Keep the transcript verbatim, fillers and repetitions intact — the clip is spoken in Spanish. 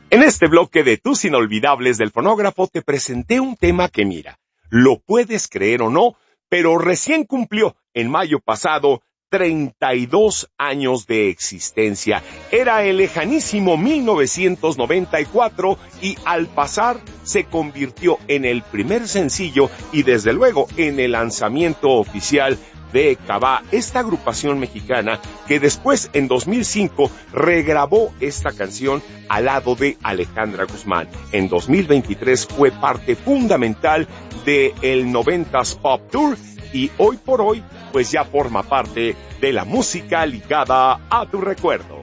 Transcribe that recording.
En este bloque de Tus Inolvidables del Fonógrafo te presenté un tema que mira, lo puedes creer o no, pero recién cumplió en mayo pasado treinta y dos años de existencia. Era el lejanísimo mil novecientos noventa y cuatro y al pasar se convirtió en el primer sencillo y desde luego en el lanzamiento oficial de Cabá, esta agrupación mexicana que después en dos mil cinco regrabó esta canción al lado de Alejandra Guzmán. En dos mil veintitrés fue parte fundamental de el noventas Pop Tour y hoy por hoy pues ya forma parte de la música ligada a tu recuerdo.